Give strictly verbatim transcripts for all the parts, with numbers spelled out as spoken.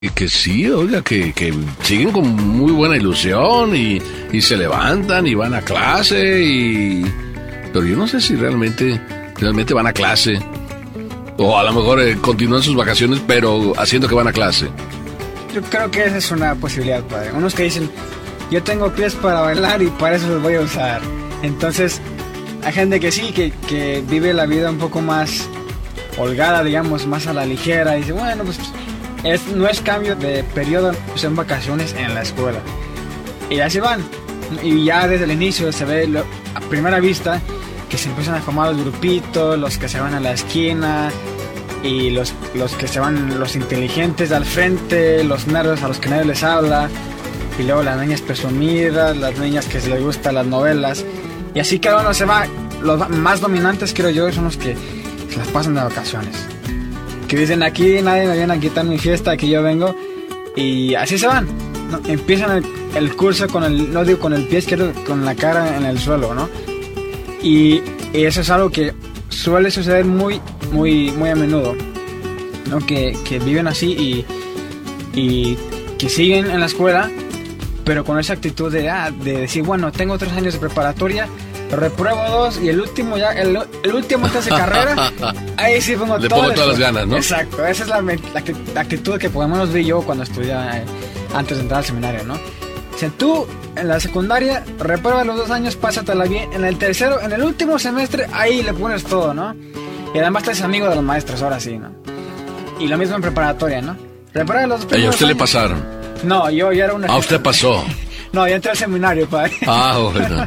Y que sí, oiga, que, que siguen con muy buena ilusión y, y se levantan y van a clase y... Pero yo no sé si realmente, realmente van a clase. O a lo mejor eh, continúan sus vacaciones, pero haciendo que van a clase. Yo creo que esa es una posibilidad, padre. Unos que dicen, yo tengo pies para bailar y para eso los voy a usar. Entonces, hay gente que sí, que, que vive la vida un poco más holgada, digamos, más a la ligera. Y dice, bueno, pues es, no es cambio de periodo, son vacaciones en la escuela. Y ya se van. Y ya desde el inicio se ve lo, a primera vista que se empiezan a formar los grupitos, los que se van a la esquina y los, los que se van, los inteligentes al frente, los nerds a los que nadie les habla, y luego las niñas presumidas, las niñas que les gustan las novelas, y así cada uno se va. Los más dominantes, creo yo, son los que se las pasan de vacaciones, que dicen, aquí nadie me viene a quitar mi fiesta, aquí yo vengo, y así se van, ¿no? Empiezan el, el curso con el, no digo con el pie izquierdo, con la cara en el suelo, ¿no? Y, y eso es algo que suele suceder muy, muy, muy a menudo, ¿no? Que, que viven así y, y que siguen en la escuela, pero con esa actitud de, ah, de decir, bueno, tengo tres años de preparatoria, repruebo dos y el último ya, el, el último que hace carrera, ahí sí pongo, Le todas, pongo todas las ganas, ¿no? Exacto, esa es la, la, la actitud que por lo menos vi yo cuando estudiaba eh, antes de entrar al seminario, ¿no? O sea, tú en la secundaria repruebas los dos años, pásatela bien. En el tercero, en el último semestre, ahí le pones todo, ¿no? Y además te haces amigo de los maestros, ahora sí, ¿no? Y lo mismo en preparatoria, ¿no? Repruebas los ¿Y a usted le pasaron? No, yo ya era una... ¿A usted pasó? No, yo entré al seminario, padre. Ah, bueno.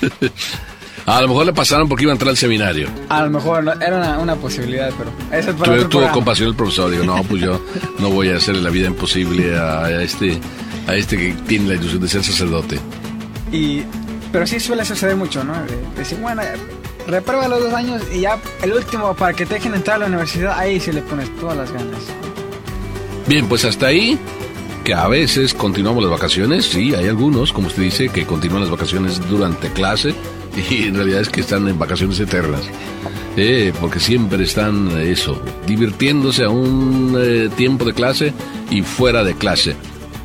A lo mejor le pasaron porque iba a entrar al seminario. A lo mejor no, era una, una posibilidad, pero eso es para Tuve, otro tuvo programa. compasión el profesor. Digo, no, pues yo no voy a hacerle la vida imposible a, a este a este que tiene la ilusión de ser sacerdote. Y, pero sí suele suceder mucho, ¿no? De, de decir, bueno, reprueba los dos años y ya el último, para que te dejen entrar a la universidad, ahí sí le pones todas las ganas. Bien, pues hasta ahí, que a veces continuamos las vacaciones. Sí, hay algunos, como usted dice, que continúan las vacaciones durante clase y en realidad es que están en vacaciones eternas. Eh, porque siempre están, eh, eso, divirtiéndose a un eh, tiempo de clase y fuera de clase.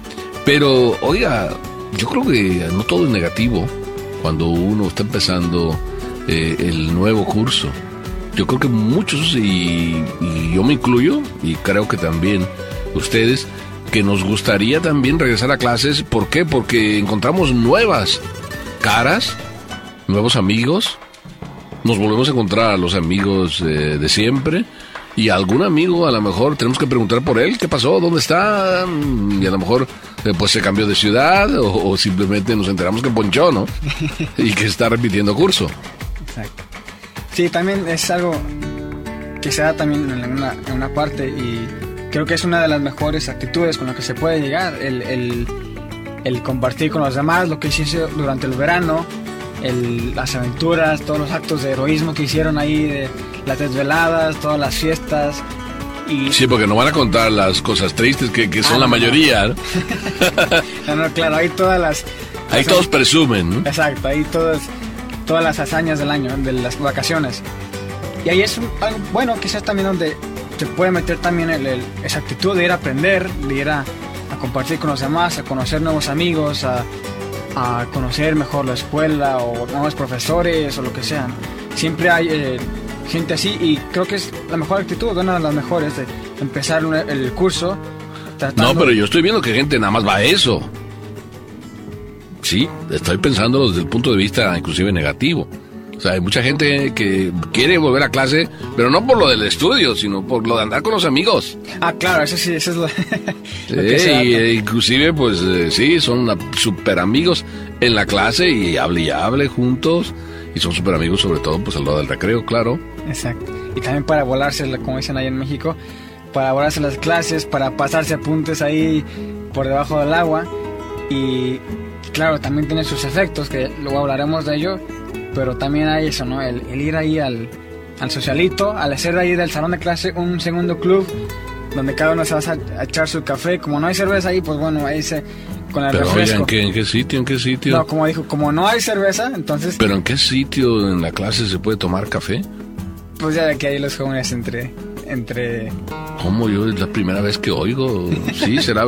Pero, oiga, yo creo que no todo es negativo cuando uno está empezando eh, el nuevo curso. Yo creo que muchos, y, y yo me incluyo, y creo que también ustedes, que nos gustaría también regresar a clases. ¿Por qué? Porque encontramos nuevas caras, nuevos amigos, nos volvemos a encontrar a los amigos eh, de siempre, y a algún amigo a lo mejor tenemos que preguntar por él, ¿qué pasó? ¿Dónde está? Y a lo mejor eh, pues se cambió de ciudad, o, o simplemente nos enteramos que ponchó, ¿no? Y que está repitiendo curso. Exacto. Sí, también es algo que se da también en una, en una parte, y creo que es una de las mejores actitudes con las que se puede llegar, el, el, el compartir con los demás lo que hicieron durante el verano, el, las aventuras, todos los actos de heroísmo que hicieron ahí, de las desveladas, todas las fiestas. Y... Sí, porque no van a contar las cosas tristes que, que son ah, la no, mayoría, ¿no? no, no, claro, ahí todas las... Ahí las, todos presumen, ¿no? Exacto, ahí todas, todas las hazañas del año, de las vacaciones. Y ahí es un, algo bueno, quizás también donde se puede meter también el, el, esa actitud de ir a aprender, de ir a, a compartir con los demás, a conocer nuevos amigos, a, a conocer mejor la escuela o nuevos profesores o lo que sea. Siempre hay eh, gente así, y creo que es la mejor actitud, una de las mejores, de empezar un, el curso tratando... No, pero yo estoy viendo que gente nada más va a eso. Sí, estoy pensándolo desde el punto de vista inclusive negativo. O sea, hay mucha gente que quiere volver a clase, pero no por lo del estudio, sino por lo de andar con los amigos. Ah, claro, eso sí, eso es lo, Sí, lo que se da. y, eh, inclusive, pues, eh, sí, son una- super amigos en la clase, y hable y hable juntos, y son super amigos sobre todo, pues, al lado del recreo, claro. Exacto. Y también para volarse, como dicen ahí en México, para volarse las clases, para pasarse apuntes ahí por debajo del agua. Y claro, también tiene sus efectos, que luego hablaremos de ello. Pero también hay eso, ¿no? El, el ir ahí al, al socialito, al hacer de ahí del salón de clase un segundo club, donde cada uno se va a, a echar su café. Como no hay cerveza ahí, pues bueno, ahí se... con el Pero oiga, refresco. ¿en qué, ¿en qué sitio? ¿En qué sitio? No, como dijo, como no hay cerveza, entonces... ¿Pero en qué sitio en la clase se puede tomar café? Pues ya de que ahí los jóvenes entre... entre... ¿Cómo? Yo es la primera vez que oigo. Sí, será